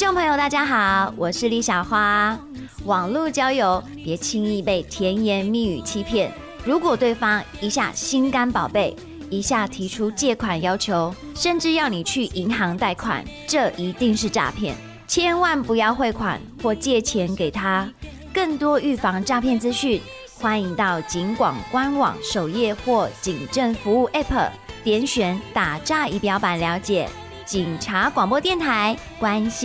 众朋友大家好，我是李小花。网络交友别轻易被甜言蜜语欺骗，如果对方一下心肝宝贝，一下提出借款要求，甚至要你去银行贷款，这一定是诈骗，千万不要汇款或借钱给他。更多预防诈骗资讯，欢迎到警广官网首页或警政服务 App 点选打诈仪表板了解。警察广播电台，关心